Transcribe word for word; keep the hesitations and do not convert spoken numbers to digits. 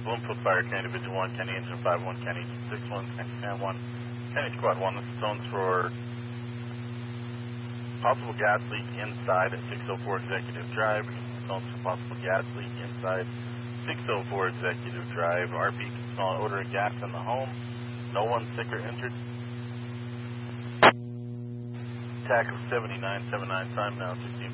Bloomfield Fire, Kenny Division one, Kenny Engine five one, Kenny six one, Kenny Scan one, Kenny Squad one. This is zones for possible gas leak inside at six oh four Executive Drive. Zones for possible gas leak inside six oh four Executive Drive. R P can smell odor of gas in the home. No one sick or injured. Tackle seventy-nine seventy-nine, time now sixty.